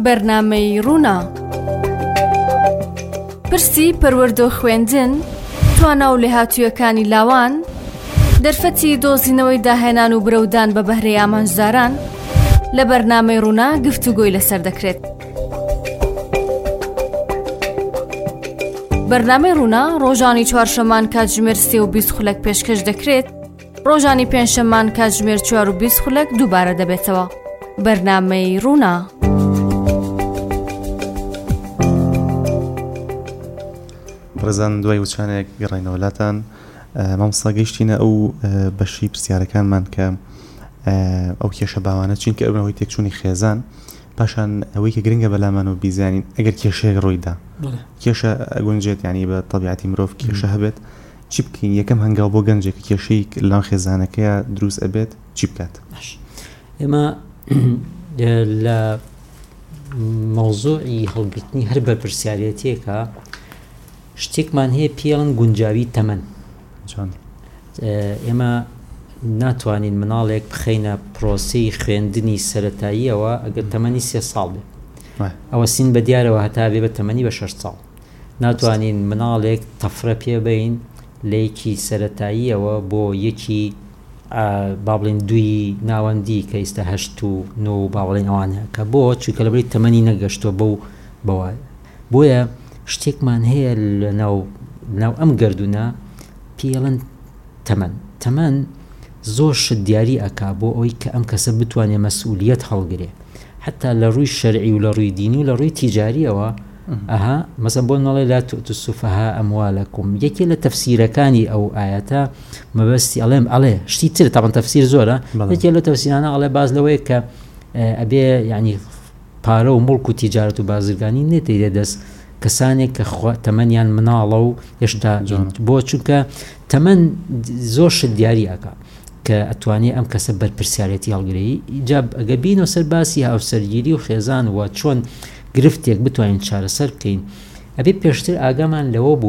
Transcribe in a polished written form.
بەرنامەی ڕوونا. پرسی پەروەردە و خوێندن، توانە و لێهاتوویەکانی لاوان، دەرفەتی دۆزینەوەی داهێنان و برەودان بە بەهرەی ئامانجداران لە بەرنامەی ڕوونا گفتوگۆی لەسەر دەکرێت. بەرنامەی ڕوونا ڕۆژانی چوارشەمان کاتژمێر 3:20 خولەک پێشکەش دەکرێت، ڕۆژانی پێنجشەمان کاتژمێر 4:20 خولەک دووبارە دەبێتەوە. بەرنامەی ڕوونا. ڕێزان دوای وچانێک گەڕینەوەلاتان مامۆستا گەیشتینە ئەو بەشی پرسیارەکانمان کە ئەو کێشە باوانە چین کە ئەوەی تێکچوونی خێزان، پاشان ئەوەی کە گرنگە بەلامانە و بیزانین ئەگەر کێشەیەک ڕۆیدا، کێشە ئەگونجێت یعنی بە تەبیعەتی مرۆڤ کێشە هەبێت، چی بکەین؟ یەکەم هەنگاو بۆ گەنجێک کێشەی لەناو خێزانەکەیە دروست ئەبێت چی بکات؟ ئێمە لە مەوزوعی هەڵگرتنی هەر بە پرسیارەتێکە شتێکمان هەیە پێڵن گونجاوی تەمەن. ئێمە ناتوانین مناڵێک بخەینە پرۆسەی خوێندنی سەرەتاییەوە ئەگەر تەمەنی 3 ساڵ بێ، ئەوە سین بە دیارەوە هەتا بێ بە تەمەنی بە 6 ساڵ. ناتوانین مناڵێک تەفرە پێبین لە یەکی سەرەتاییەوە بۆ یەکی با بڵێن دوی ناوەندی کە ئێستا 8 و 9 با بڵێن ئەوانە کە بۆ چونکە لەبەری تەمەنی نەگەشتووە بەوە. بۆیە شتێکمان هەیە لەناو ئەم گەردونە پێڵن تەمەن زۆر شت دیاری ئەکا بۆ ئەوەی کە ئەم کەسە بتوانێت مەسئولیەت هەڵگرێ، حتا لە ڕووی شەرعی و لە ڕووی دینی و لە ڕووی تیجاریەوە. مەسەڵەن بۆ نەڵێ لا تؤتوا السفهاء ئەموالەکم، یەکێ لە تەفسیرەکانی ئەو ئاەتە مەبەستی ئەڵێ شتی تر تاوان تەفسیر زۆرە، یەکێ لە تەفسیرانە ئەڵێ باز لەوەیە کە ئەبێ یعنی پارە و مڵک و تیجارەت و بازرگانی نێتێ دەست کەسانێک کە تەمەنیان مناڵە و هێشتا بۆ چونکە تەمەن زۆر شت دیاری ئەکا کە ئەتوانێت ئەم کەسە بەرپرسیارەتی هەڵگرەی. ئیجاب ئەگە بینەوە سەر باسی هاوسەرگیری و خێزان وە چۆن گرفتێک بتوانین چارەسەر بکەین، ئەبێ پێشتر ئاگامان لەوە بوو